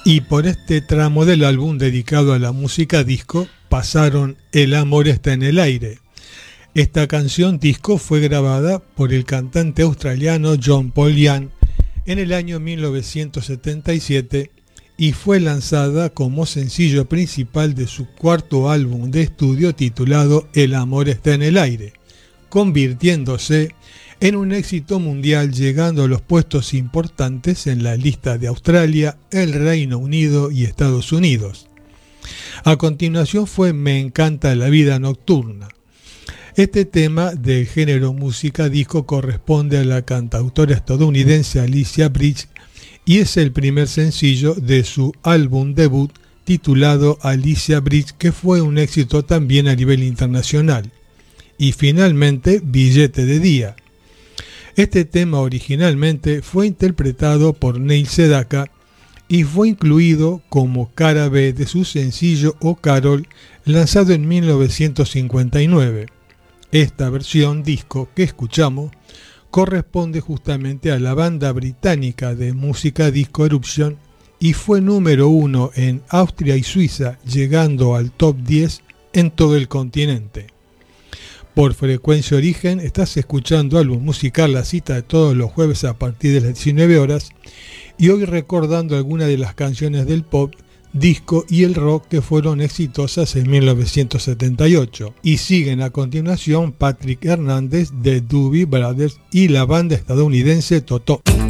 Y por este tramo del álbum dedicado a la música disco pasaron El amor está en el aire. Esta canción disco fue grabada por el cantante australiano John Paul Young en el año 1977 y fue lanzada como sencillo principal de su cuarto álbum de estudio titulado El amor está en el aire, convirtiéndose en un éxito mundial, llegando a los puestos importantes en la lista de Australia, el Reino Unido y Estados Unidos. A continuación fue Me encanta la vida nocturna. Este tema del género música disco corresponde a la cantautora estadounidense Alicia Bridge y es el primer sencillo de su álbum debut titulado Alicia Bridge, que fue un éxito también a nivel internacional. Y finalmente Billete de día. Este tema originalmente fue interpretado por Neil Sedaka y fue incluido como cara B de su sencillo O Carol, lanzado en 1959. Esta versión disco que escuchamos corresponde justamente a la banda británica de música disco Eruption y fue número 1 en Austria y Suiza, llegando al top 10 en todo el continente. Por Frecuencia Origen estás escuchando Álbum Musical, la cita de todos los jueves a partir de las 19 horas, y hoy recordando algunas de las canciones del pop, disco y el rock que fueron exitosas en 1978. Y siguen a continuación Patrick Hernández de Doobie Brothers y la banda estadounidense Toto.